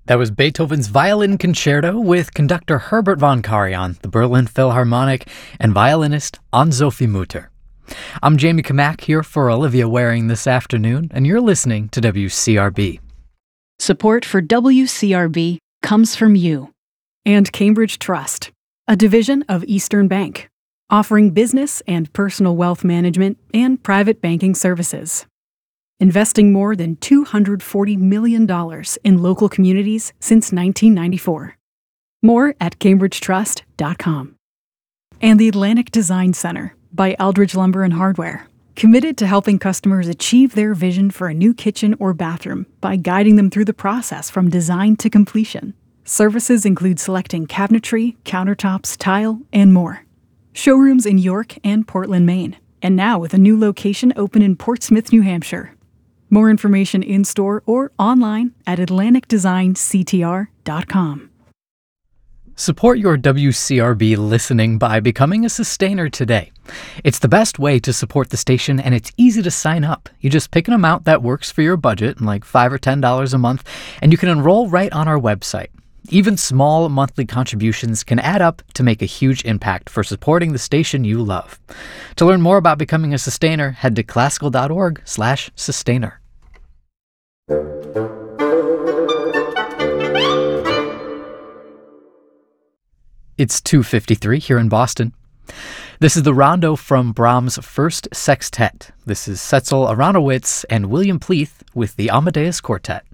That was Beethoven's Violin Concerto with conductor Herbert von Karajan, the Berlin Philharmonic, and violinist Ann-Sophie Mutter. I'm Jamie Kamak here for Olivia Waring this afternoon, and you're listening to WCRB. Support for WCRB comes from you and Cambridge Trust, a division of Eastern Bank, offering business and personal wealth management and private banking services. Investing more than $240 million in local communities since 1994. More at cambridgetrust.com. And the Atlantic Design Center by Eldridge Lumber and Hardware, committed to helping customers achieve their vision for a new kitchen or bathroom by guiding them through the process from design to completion. Services include selecting cabinetry, countertops, tile, and more. Showrooms in York and Portland, Maine, and now with a new location open in Portsmouth, New Hampshire. More information in-store or online at atlanticdesignctr.com. Support your WCRB listening by becoming a sustainer today. It's the best way to support the station, and it's easy to sign up. You just pick an amount that works for your budget, like $5 or $10 a month, and you can enroll right on our website. Even small monthly contributions can add up to make a huge impact for supporting the station you love. To learn more about becoming a sustainer, head to classical.org/sustainer. It's 2:53 here in Boston. This is the rondo from Brahms' first sextet. This is Setzel Aronowitz and William Pleath with the Amadeus Quartet.